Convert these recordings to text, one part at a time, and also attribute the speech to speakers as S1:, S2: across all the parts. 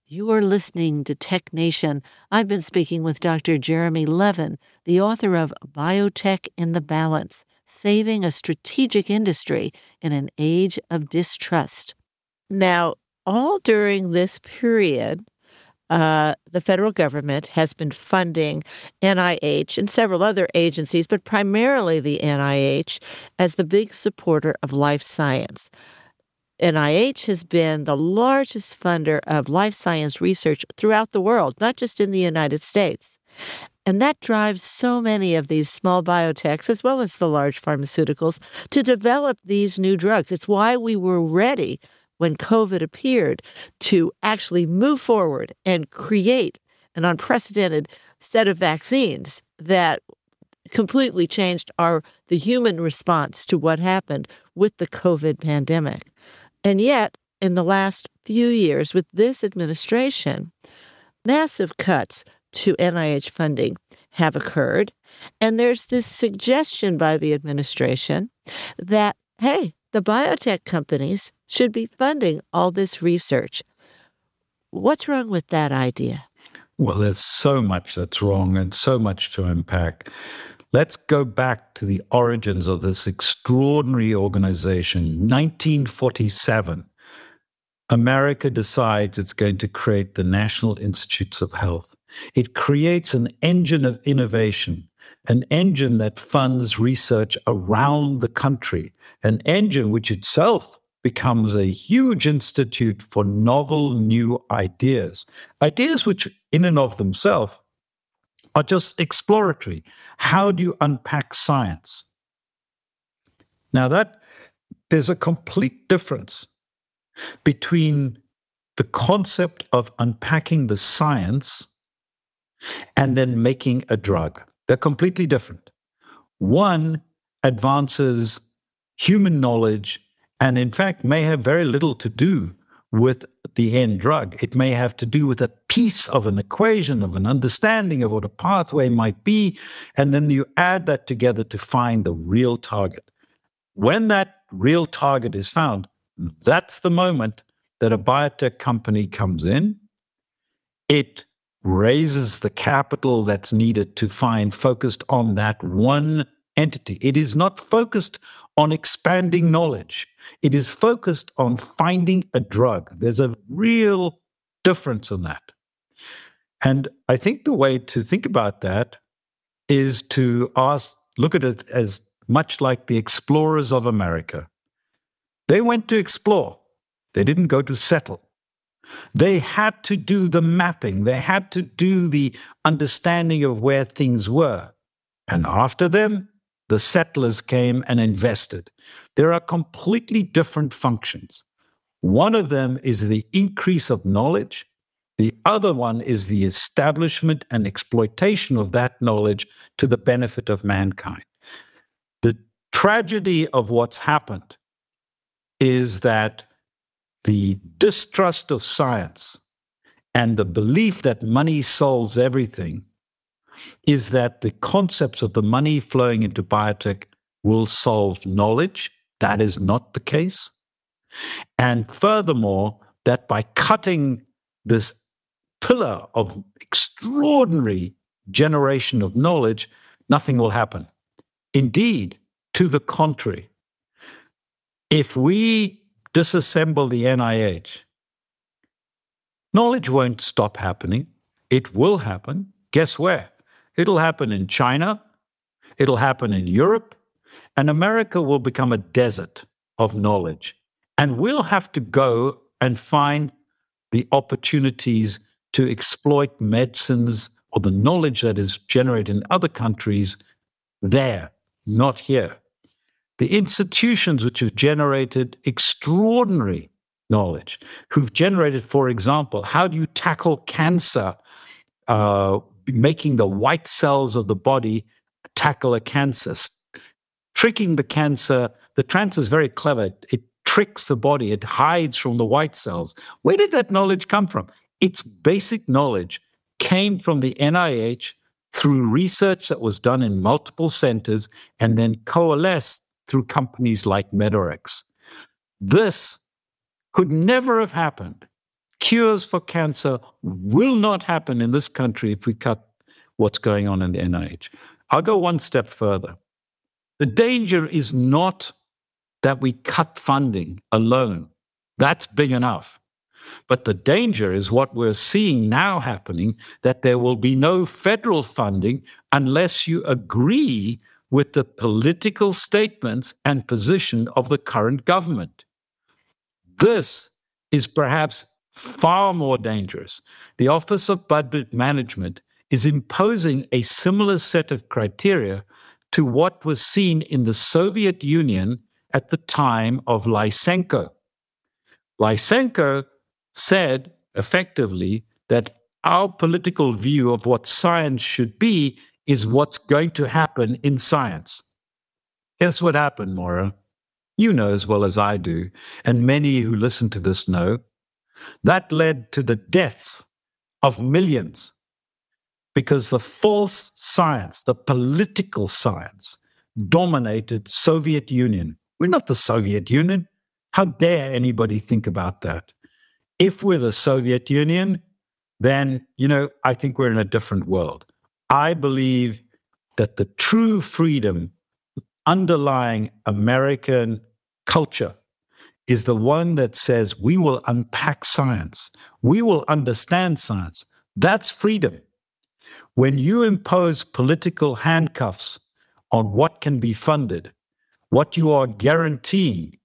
S1: You are listening to Tech Nation. I've been speaking with Dr. Jeremy Levin, the author of Biotech in the Balance, Saving a Strategic Industry in an Age of Distrust. Now, all during this period, the federal government has been funding NIH and several other agencies, but primarily the NIH as the big supporter of life science. NIH has been the largest funder of life science research throughout the world, not just in the United States. And that drives so many of these small biotechs, as well as the large pharmaceuticals, to develop these new drugs. It's why we were ready when COVID appeared to actually move forward and create an unprecedented set of vaccines that completely changed the human response to what happened with the COVID pandemic. And yet, in the last few years with this administration, massive cuts to NIH funding have occurred. And there's this suggestion by the administration that, hey, the biotech companies should be funding all this research. What's wrong with that idea?
S2: Well, there's so much that's wrong and so much to unpack. Let's go back to the origins of this extraordinary organization. 1947, America decides it's going to create the National Institutes of Health. It creates an engine of innovation, an engine that funds research around the country, an engine which itself becomes a huge institute for novel new ideas which in and of themselves are just exploratory. How do you unpack science? Now there's a complete difference between the concept of unpacking the science and then making a drug. They're completely different. One advances human knowledge and in fact may have very little to do with the end drug. It may have to do with a piece of an equation, of an understanding of what a pathway might be, and then you add that together to find the real target. When that real target is found, that's the moment that a biotech company comes in. It raises the capital that's needed to find focused on that one entity. It is not focused on expanding knowledge. It is focused on finding a drug. There's a real difference in that. And I think the way to think about that is to look at it as much like the explorers of America. They went to explore. They didn't go to settle. They had to do the mapping. They had to do the understanding of where things were. And after them, the settlers came and invested. There are completely different functions. One of them is the increase of knowledge. The other one is the establishment and exploitation of that knowledge to the benefit of mankind. The tragedy of what's happened is that the distrust of science and the belief that money solves everything is that the concepts of the money flowing into biotech will solve knowledge. That is not the case. And furthermore, that by cutting this pillar of extraordinary generation of knowledge, nothing will happen. Indeed, to the contrary, if we disassemble the NIH, knowledge won't stop happening. It will happen. Guess where? It'll happen in China, it'll happen in Europe, and America will become a desert of knowledge. And we'll have to go and find the opportunities to exploit medicines or the knowledge that is generated in other countries there, not here. The institutions which have generated extraordinary knowledge, who've generated, for example, how do you tackle cancer, making the white cells of the body tackle a cancer, tricking the cancer. The cancer is very clever. It tricks the body. It hides from the white cells. Where did that knowledge come from? Its basic knowledge came from the NIH through research that was done in multiple centers and then coalesced through companies like Medarex. This could never have happened Cures for cancer will not happen in this country if we cut what's going on in the NIH. I'll go one step further. The danger is not that we cut funding alone. That's big enough. But the danger is what we're seeing now happening, that there will be no federal funding unless you agree with the political statements and position of the current government. This is perhaps far more dangerous. The Office of Budget Management is imposing a similar set of criteria to what was seen in the Soviet Union at the time of Lysenko. Lysenko said effectively that our political view of what science should be is what's going to happen in science. Guess what happened, Maura? You know as well as I do, and many who listen to this know. That led to the deaths of millions because the false science, the political science, dominated Soviet Union. We're not the Soviet Union. How dare anybody think about that? If we're the Soviet Union, then, I think we're in a different world. I believe that the true freedom underlying American culture is the one that says we will unpack science. We will understand science. That's freedom. When you impose political handcuffs on what can be funded, what you are guaranteeing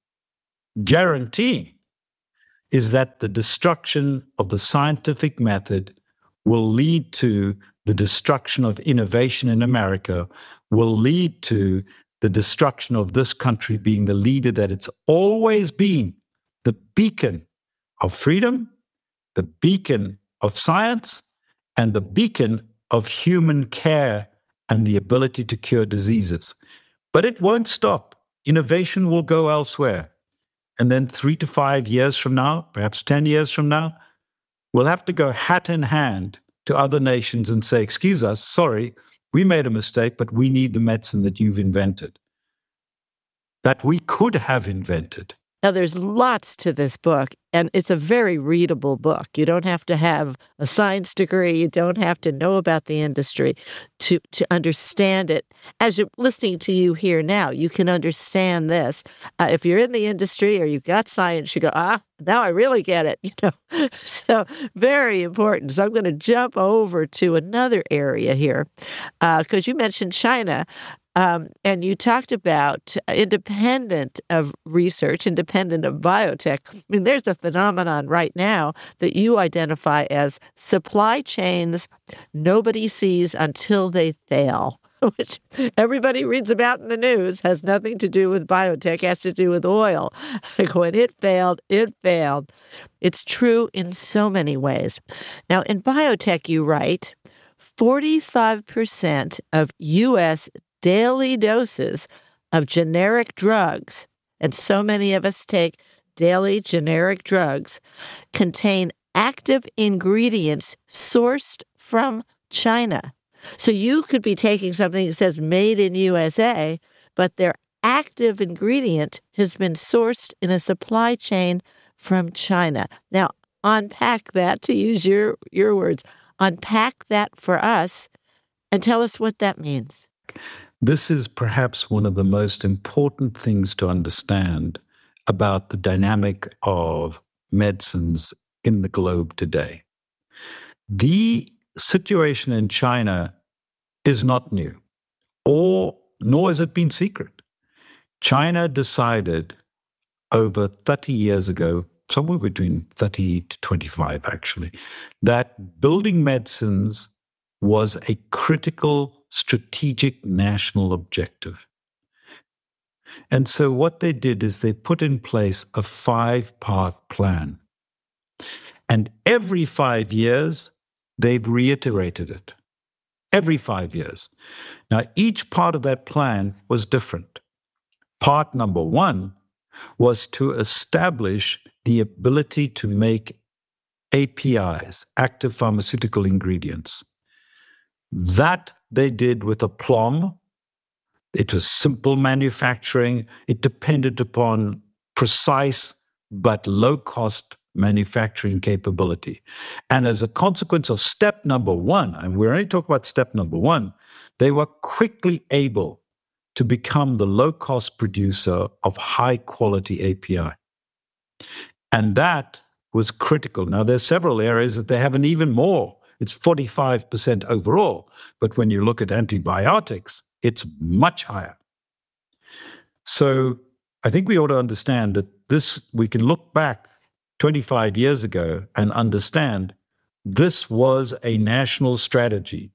S2: is that the destruction of the scientific method will lead to the destruction of innovation in America, will lead to the destruction of this country being the leader that it's always been, the beacon of freedom, the beacon of science, and the beacon of human care and the ability to cure diseases. But it won't stop. Innovation will go elsewhere. And then 3 to 5 years from now, perhaps 10 years from now, we'll have to go hat in hand to other nations and say, excuse us, sorry, we made a mistake, but we need the medicine that you've invented, that we could have invented.
S1: Now, there's lots to this book, and it's a very readable book. You don't have to have a science degree. You don't have to know about the industry to understand it. As you're listening to you here now, you can understand this. If you're in the industry or you've got science, you go, now I really get it. So very important. So I'm going to jump over to another area here because you mentioned China. And you talked about independent of research, independent of biotech. I mean, there's a phenomenon right now that you identify as supply chains nobody sees until they fail, which everybody reads about in the news, has nothing to do with biotech, has to do with oil. Like when it failed, it failed. It's true in so many ways. Now, in biotech, you write, 45% of U.S. daily doses of generic drugs, and so many of us take daily generic drugs, contain active ingredients sourced from China. So you could be taking something that says made in USA, but their active ingredient has been sourced in a supply chain from China. Now, unpack that, to use your words, unpack that for us and tell us what that means.
S2: This is perhaps one of the most important things to understand about the dynamic of medicines in the globe today. The situation in China is not new, nor has it been secret. China decided over 30 years ago, somewhere between 30 to 25 actually, that building medicines was a critical strategic national objective. And so what they did is they put in place a 5-part plan. And every 5 years, they've reiterated it. Every 5 years. Now, each part of that plan was different. Part number 1 was to establish the ability to make APIs, active pharmaceutical ingredients. That they did with aplomb. It was simple manufacturing. It depended upon precise but low-cost manufacturing capability. And as a consequence of step number one, and we're only talking about step number one, they were quickly able to become the low-cost producer of high-quality API. And that was critical. Now, there's several areas that they have an even more. It's 45% overall. But when you look at antibiotics, it's much higher. So I think we ought to understand that we can look back 25 years ago and understand this was a national strategy.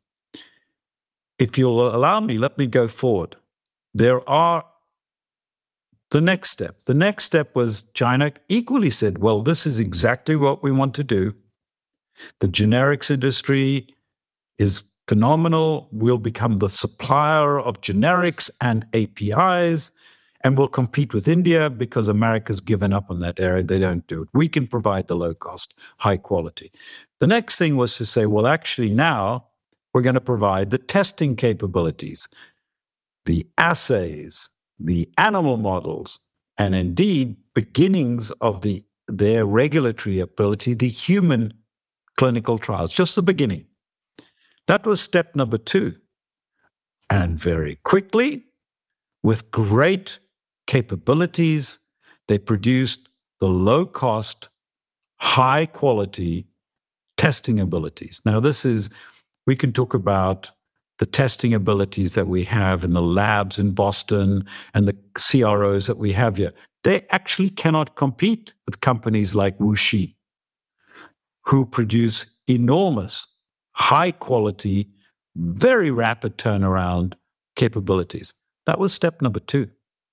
S2: If you'll allow me, let me go forward. There are the next step. The next step was China equally said, well, this is exactly what we want to do. The generics industry is phenomenal. We'll become the supplier of generics and APIs, and we'll compete with India because America's given up on that area. They don't do it. We can provide the low cost, high quality. The next thing was to say, well, actually now we're going to provide the testing capabilities, the assays, the animal models, and indeed beginnings of their regulatory ability, the human clinical trials, just the beginning. That was step number two. And very quickly, with great capabilities, they produced the low-cost, high-quality testing abilities. Now, we can talk about the testing abilities that we have in the labs in Boston and the CROs that we have here. They actually cannot compete with companies like WuXi, who produce enormous, high-quality, very rapid turnaround capabilities. That was step number two.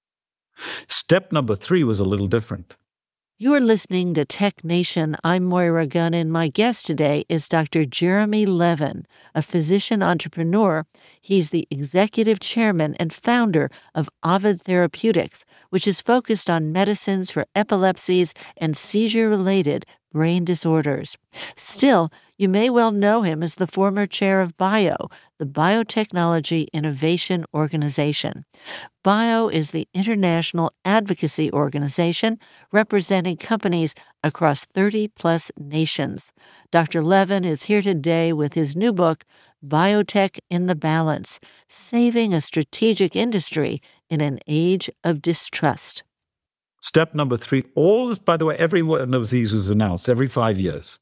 S2: Step number three was a little different.
S1: You're listening to Tech Nation. I'm Moira Gunn, and my guest today is Dr. Jeremy Levin, a physician entrepreneur. He's the executive chairman and founder of Ovid Therapeutics, which is focused on medicines for epilepsies and seizure-related brain disorders. Still, you may well know him as the former chair of BIO, the Biotechnology Innovation Organization. BIO is the international advocacy organization representing companies across 30-plus nations. Dr. Levin is here today with his new book, Biotech in the Balance, Saving a Strategic Industry in an Age of Distrust.
S2: Step number three, by the way, every one of these was announced every 5 years.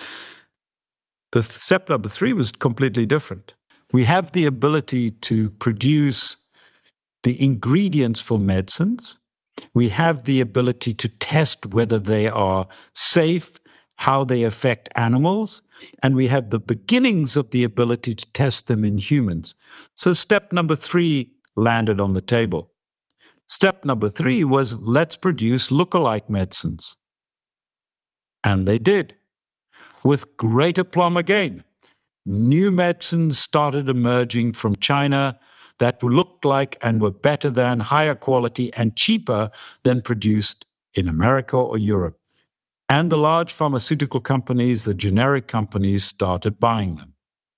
S2: The step number three was completely different. We have the ability to produce the ingredients for medicines. We have the ability to test whether they are safe, how they affect animals, and we have the beginnings of the ability to test them in humans. So step number three landed on the table. Step number three was, let's produce lookalike medicines. And they did, with great aplomb again. New medicines started emerging from China that looked like and were better than, higher quality, and cheaper than produced in America or Europe. And the large pharmaceutical companies, the generic companies, started buying them.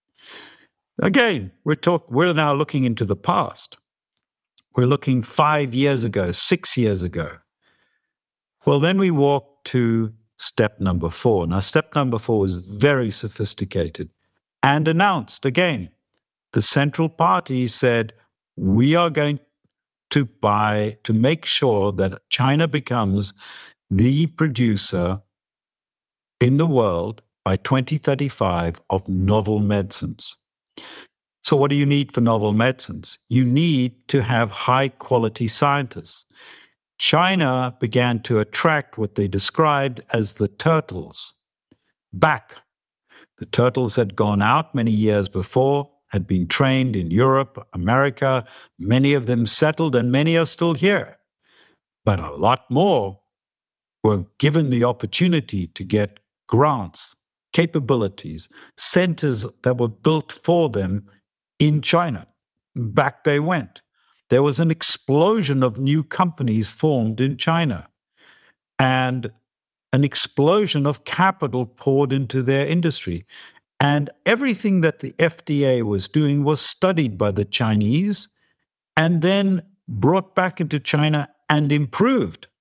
S2: Again, we're now looking into the past. We're looking 5 years ago, 6 years ago. Well, then we walk to step number four. Now, step number four was very sophisticated and announced again. The central party said, we are going to make sure that China becomes the producer in the world by 2035 of novel medicines. So what do you need for novel medicines? You need to have high-quality scientists. China began to attract what they described as the turtles back. The turtles had gone out many years before, had been trained in Europe, America. Many of them settled, and many are still here. But a lot more were given the opportunity to get grants, capabilities, centers that were built for them in China. Back they went. There was an explosion of new companies formed in China and an explosion of capital poured into their industry. And everything that the FDA was doing was studied by the Chinese and then brought back into China and improved.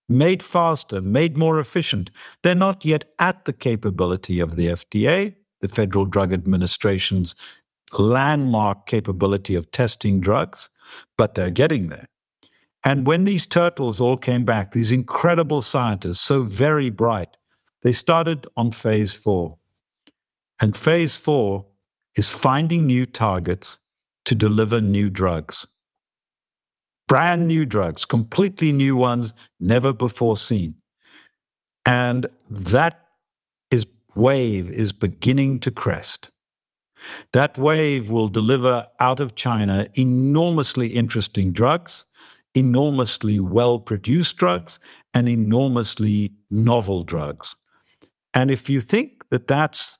S2: made faster, made more efficient. They're not yet at the capability of the FDA, the Federal Drug Administration's landmark capability of testing drugs, but they're getting there. And when these turtles all came back, these incredible scientists, so very bright, they started on phase 4. And phase 4 is finding new targets to deliver new drugs. Brand new drugs, completely new ones, never before seen. And that wave is beginning to crest. That wave will deliver out of China enormously interesting drugs, enormously well-produced drugs, and enormously novel drugs. And if you think that that's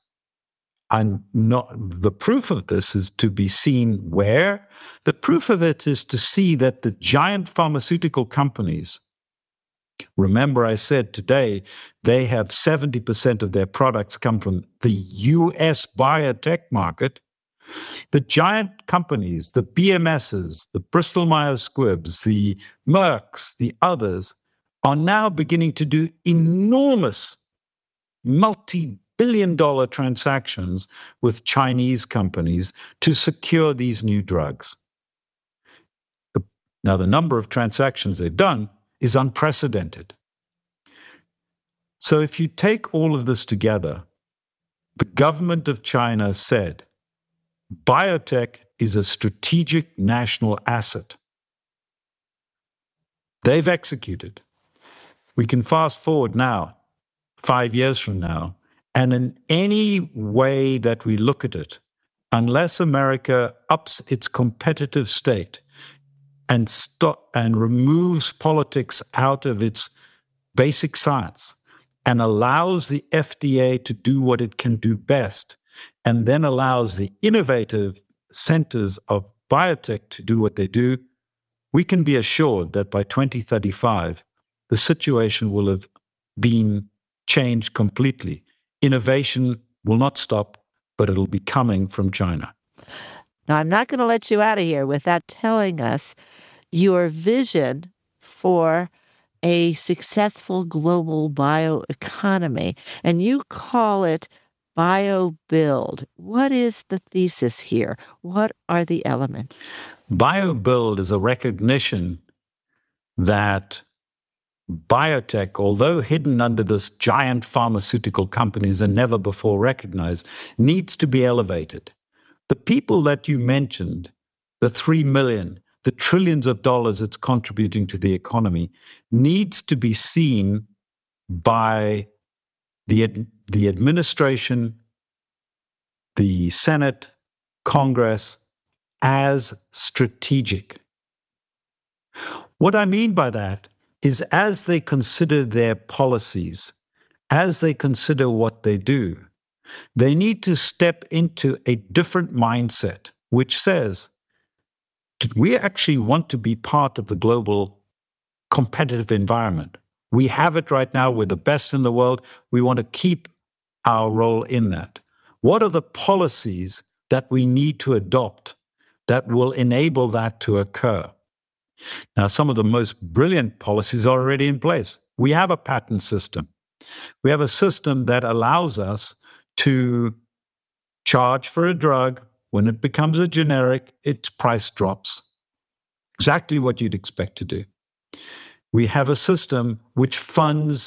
S2: the proof of this is to be seen where? The proof of it is to see that the giant pharmaceutical companies, remember I said today, they have 70% of their products come from the US biotech market. The giant companies, the BMSs, the Bristol Myers Squibbs, the Mercks, the others, are now beginning to do enormous multi-billion-dollar transactions with Chinese companies to secure these new drugs. Now, the number of transactions they've done is unprecedented. So if you take all of this together, the government of China said, biotech is a strategic national asset. They've executed. We can fast forward now, 5 years from now, and in any way that we look at it, unless America ups its competitive state and removes politics out of its basic science and allows the FDA to do what it can do best, and then allows the innovative centers of biotech to do what they do, we can be assured that by 2035, the situation will have been changed completely. Innovation will not stop, but it'll be coming from China.
S1: Now, I'm not going to let you out of here without telling us your vision for a successful global bioeconomy, and you call it BioBuild. What is the thesis here? What are the elements?
S2: BioBuild is a recognition that biotech, although hidden under this giant pharmaceutical companies and never before recognized, needs to be elevated. The people that you mentioned, the 3 million, the trillions of dollars it's contributing to the economy, needs to be seen by the administration, the Senate, Congress, as strategic. What I mean by that is as they consider their policies, as they consider what they do, they need to step into a different mindset, which says, we actually want to be part of the global competitive environment. We have it right now. We're the best in the world. We want to keep our role in that. What are the policies that we need to adopt that will enable that to occur? Now, some of the most brilliant policies are already in place. We have a patent system. We have a system that allows us to charge for a drug. When it becomes a generic, its price drops. Exactly what you'd expect to do. We have a system which funds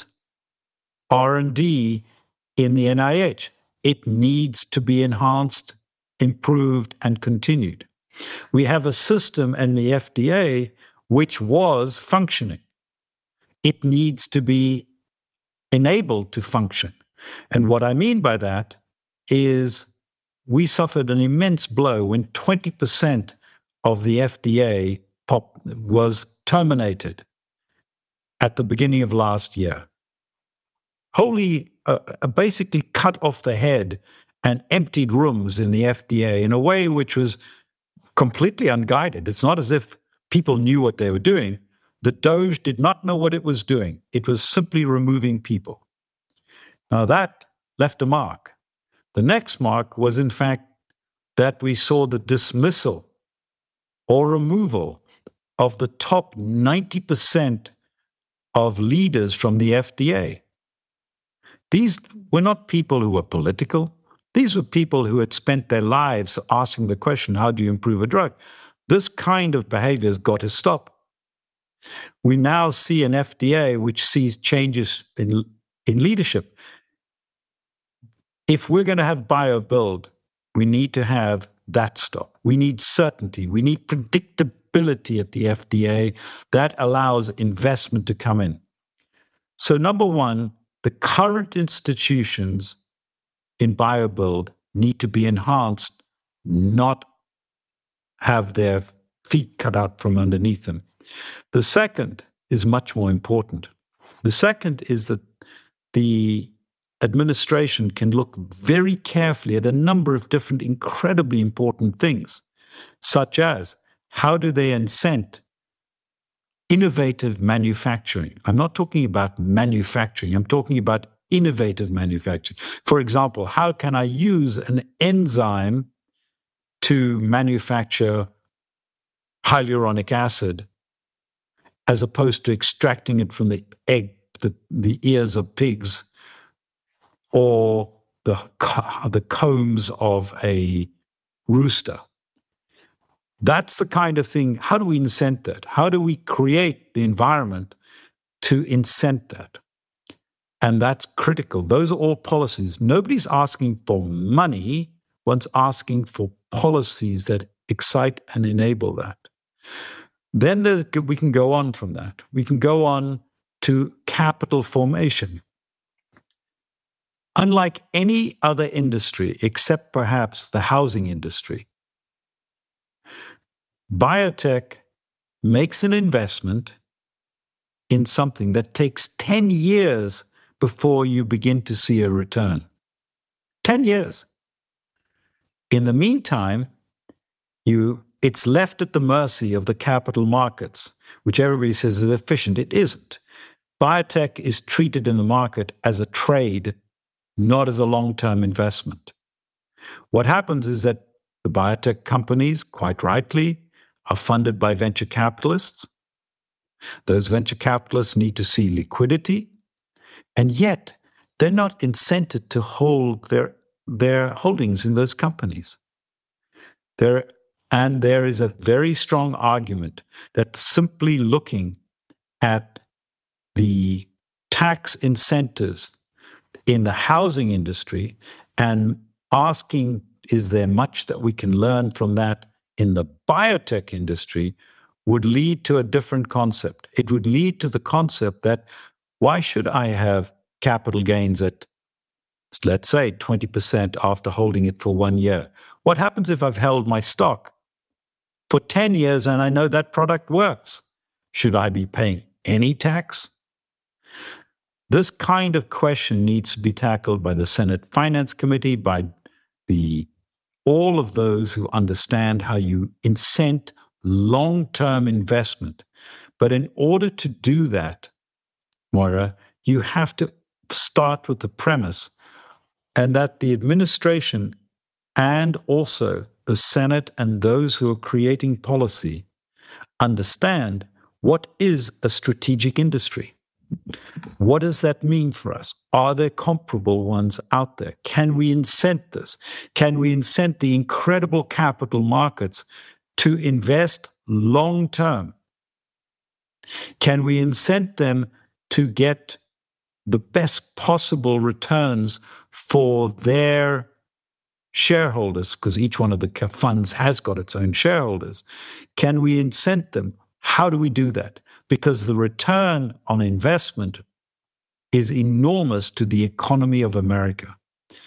S2: R&D in the NIH. It needs to be enhanced, improved, and continued. We have a system in the FDA which was functioning. It needs to be enabled to function. And what I mean by that is we suffered an immense blow when 20% of the FDA was terminated at the beginning of last year. Wholly, basically cut off the head and emptied rooms in the FDA in a way which was completely unguided. It's not as if people knew what they were doing. The DOJ did not know what it was doing. It was simply removing people. Now that left a mark. The next mark was, in fact, that we saw the dismissal or removal of the top 90% of leaders from the FDA. These were not people who were political. These were people who had spent their lives asking the question, how do you improve a drug? This kind of behavior has got to stop. We now see an FDA which sees changes in leadership. If we're going to have BioBuild, we need to have that stop. We need certainty. We need predictability at the FDA that allows investment to come in. So number one, the current institutions in BioBuild need to be enhanced, not have their feet cut out from underneath them. The second is much more important. The second is that the administration can look very carefully at a number of different incredibly important things, such as how do they incent innovative manufacturing? I'm not talking about manufacturing. I'm talking about innovative manufacturing. For example, how can I use an enzyme to manufacture hyaluronic acid as opposed to extracting it from the ears of pigs or the combs of a rooster? That's the kind of thing. How do we incent that? How do we create the environment to incent that? And that's critical. Those are all policies. Nobody's asking for money. One's asking for policies that excite and enable that. Then we can go on from that. We can go on to capital formation. Unlike any other industry, except perhaps the housing industry, biotech makes an investment in something that takes 10 years before you begin to see a return. 10 years. In the meantime, it's left at the mercy of the capital markets, which everybody says is efficient. It isn't. Biotech is treated in the market as a trade, not as a long-term investment. What happens is that the biotech companies, quite rightly, are funded by venture capitalists. Those venture capitalists need to see liquidity, and yet they're not incented to hold their holdings in those companies. And there is a very strong argument that simply looking at the tax incentives in the housing industry and asking, is there much that we can learn from that in the biotech industry, would lead to a different concept. It would lead to the concept that why should I have capital gains at, let's say, 20% after holding it for 1 year? What happens if I've held my stock for 10 years and I know that product works? Should I be paying any tax? This kind of question needs to be tackled by the Senate Finance Committee, by all of those who understand how you incent long-term investment. But in order to do that, Moira, you have to start with the premise and that the administration and also the Senate and those who are creating policy understand what is a strategic industry. What does that mean for us? Are there comparable ones out there? Can we incent this? Can we incent the incredible capital markets to invest long-term? Can we incent them to get the best possible returns for their shareholders? Because each one of the funds has got its own shareholders. Can we incent them? How do we do that? Because the return on investment is enormous to the economy of America.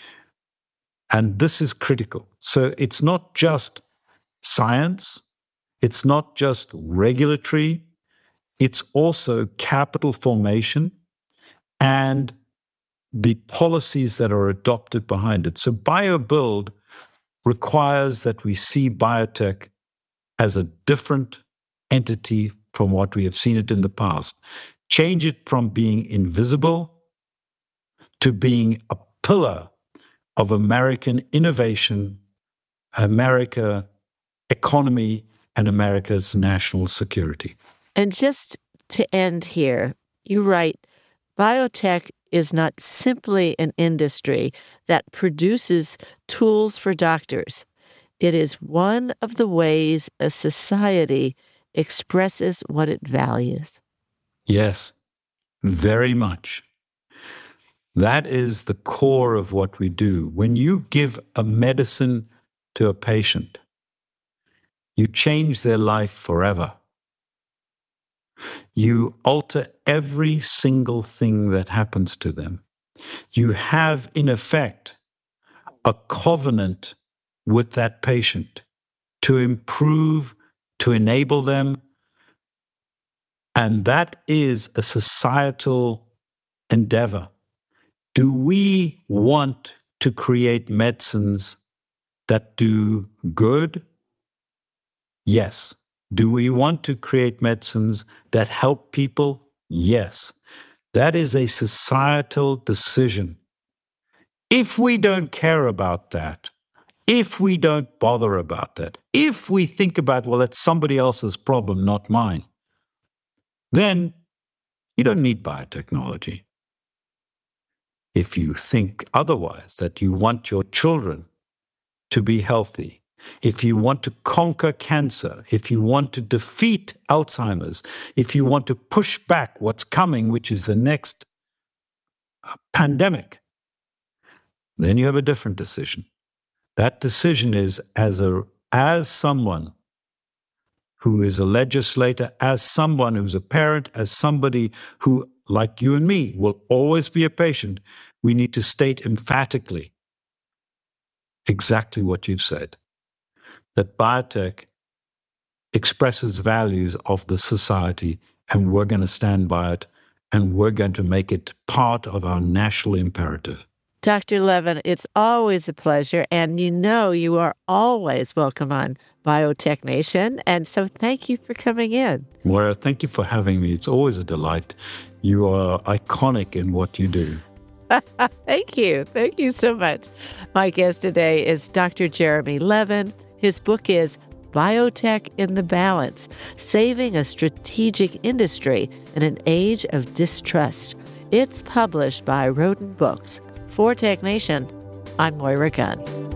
S2: And this is critical. So it's not just science, it's not just regulatory, it's also capital formation and the policies that are adopted behind it. So BioBuild requires that we see biotech as a different entity from what we have seen it in the past. Change it from being invisible to being a pillar of American innovation, America economy, and America's national security.
S1: And just to end here, You're right. Biotech is not simply an industry that produces tools for doctors. It is one of the ways a society expresses what it values.
S2: Yes, very much. That is the core of what we do. When you give a medicine to a patient, you change their life forever. You alter every single thing that happens to them. You have, in effect, a covenant with that patient to improve, to enable them. And that is a societal endeavor. Do we want to create medicines that do good? Yes. Do we want to create medicines that help people? Yes. That is a societal decision. If we don't care about that, if we don't bother about that, if we think about, well, it's somebody else's problem, not mine, then you don't need biotechnology. If you think otherwise, that you want your children to be healthy, if you want to conquer cancer, if you want to defeat Alzheimer's, if you want to push back what's coming, which is the next pandemic, then you have a different decision. That decision is as someone who is a legislator, as someone who's a parent, as somebody who, like you and me, will always be a patient, we need to state emphatically exactly what you've said. That biotech expresses values of the society, and we're going to stand by it, and we're going to make it part of our national imperative.
S1: Dr. Levin, it's always a pleasure, and you are always welcome on Biotech Nation, and so thank you for coming in.
S2: Moira, thank you for having me. It's always a delight. You are iconic in what you do.
S1: Thank you. Thank you so much. My guest today is Dr. Jeremy Levin. His book is Biotech in the Balance, Saving a Strategic Industry in an Age of Distrust. It's published by Roden Books. For Tech Nation, I'm Moira Gunn.